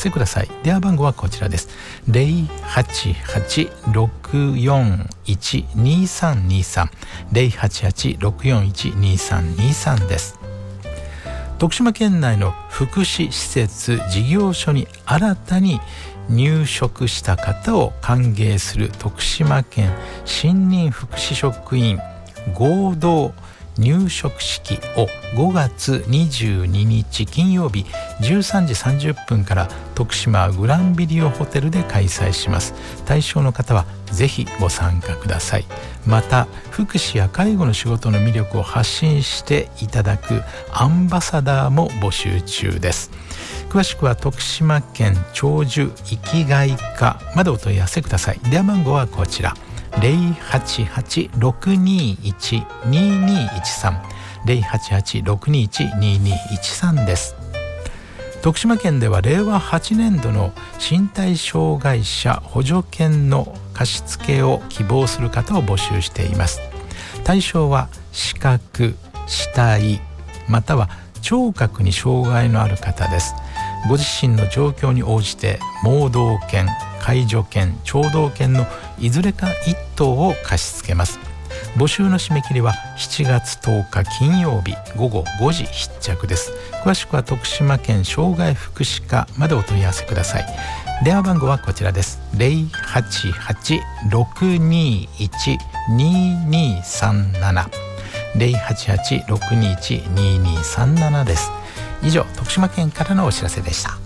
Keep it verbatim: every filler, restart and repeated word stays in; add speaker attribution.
Speaker 1: せください。電話番号はこちらです。 ゼロはちはち ろくよんいち にさんにさん ゼロはちはち ろくよんいち にさんにさんです。徳島県内の福祉施設事業所に新たに入職した方を歓迎する徳島県新任福祉職員合同入職式をごがつにじゅうににち金曜日じゅうさんじさんじゅっぷんから徳島グランビリオホテルで開催します。対象の方はぜひご参加ください。また福祉や介護の仕事の魅力を発信していただくアンバサダーも募集中です。詳しくは徳島県長寿生きがい課までお問い合わせください。電話番号はこちらゼロはちはち ろくにいち ににいちさん ゼロはちはち ろくにいち ににいちさんです。徳島県ではれいわはちねんどの身体障害者補助犬の貸付を希望する方を募集しています。対象は視覚、視体または聴覚に障害のある方です。ご自身の状況に応じて盲導犬、介助犬、聴導犬のいずれかいっとうを貸し付けます。募集の締め切りはしちがつとおか金曜日ごごごじ必着です。詳しくは徳島県障害福祉課までお問い合わせください。電話番号はこちらです。ゼロはちはち ろくにいち ににさんなな ゼロはちはち ろくにいち ににさんななです。以上、徳島県からのお知らせでした。